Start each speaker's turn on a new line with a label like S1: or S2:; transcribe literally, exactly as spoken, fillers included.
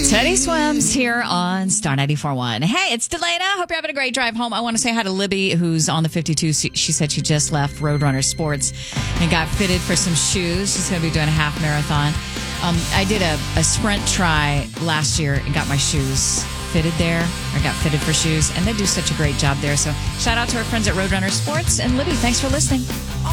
S1: Teddy Swims here on Star ninety-four point one. Hey, it's Delana. Hope you're having a great drive home. I want to say hi to Libby, who's on the fifty-two. She said she just left Roadrunner Sports and got fitted for some shoes. She's going to be doing a half marathon. Um, I did a, a sprint try last year and got my shoes fitted there. I got fitted for shoes, and they do such a great job there. So shout out to our friends at Roadrunner Sports. And Libby, thanks for listening.